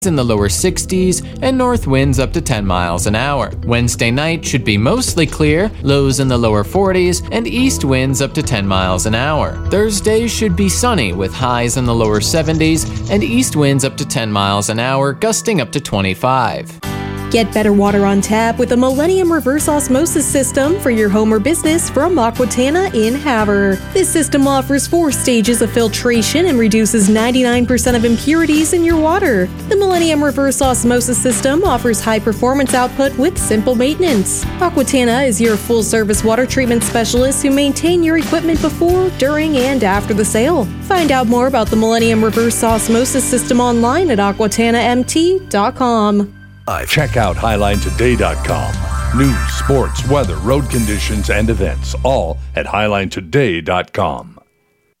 in the lower 60s, and north winds up to 10 miles an hour. Wednesday night should be mostly clear, lows in the lower 40s, and east winds up to 10 miles an hour. Thursday should be sunny with highs in the lower 70s and east winds up to 10 miles an hour, gusting up to 25. Get better water on tap with a Millennium Reverse Osmosis System for your home or business from Aquatana in Havre. This system offers 4 stages of filtration and reduces 99% of impurities in your water. The Millennium Reverse Osmosis System offers high-performance output with simple maintenance. Aquatana is your full-service water treatment specialist who maintain your equipment before, during, and after the sale. Find out more about the Millennium Reverse Osmosis System online at aquatanamt.com. Check out HighlineToday.com. News, sports, weather, road conditions, and events, all at HighlineToday.com.